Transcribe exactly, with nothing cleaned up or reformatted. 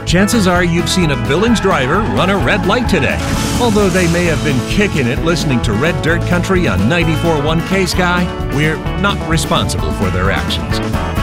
chances are you've seen a Billings driver run a red light today. Although they may have been kicking it listening to Red Dirt Country on ninety-four point one K Sky, we're not responsible for their actions.